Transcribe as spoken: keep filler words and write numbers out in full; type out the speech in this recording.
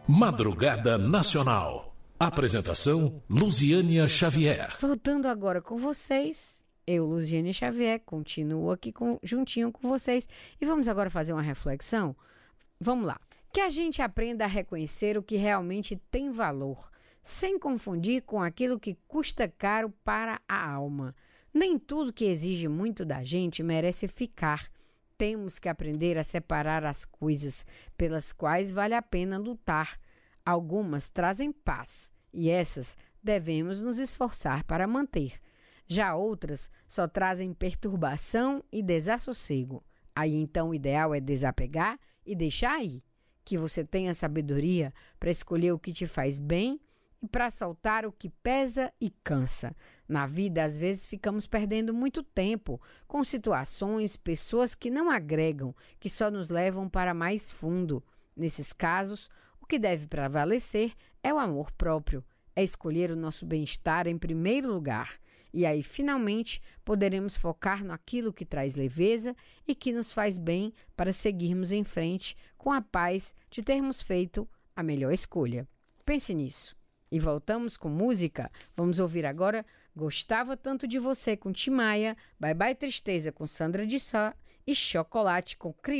Madrugada Nacional. Apresentação, Luziânia Xavier. Voltando agora com vocês, eu, Luziânia Xavier, continuo aqui com, juntinho com vocês. E vamos agora fazer uma reflexão? Vamos lá. Que a gente aprenda a reconhecer o que realmente tem valor, sem confundir com aquilo que custa caro para a alma. Nem tudo que exige muito da gente merece ficar. Temos que aprender a separar as coisas pelas quais vale a pena lutar. Algumas trazem paz, e essas devemos nos esforçar para manter. Já outras só trazem perturbação e desassossego. Aí então o ideal é desapegar e deixar ir. Que você tenha sabedoria para escolher o que te faz bem e para soltar o que pesa e cansa. Na vida, às vezes, ficamos perdendo muito tempo com situações, pessoas que não agregam, que só nos levam para mais fundo. Nesses casos, o que deve prevalecer é o amor próprio, é escolher o nosso bem-estar em primeiro lugar. E aí, finalmente, poderemos focar naquilo que traz leveza e que nos faz bem para seguirmos em frente com a paz de termos feito a melhor escolha. Pense nisso. E voltamos com música. Vamos ouvir agora Gostava Tanto de Você com Tim Maia, Bye Bye Tristeza com Sandra de Sá e Chocolate com Criança.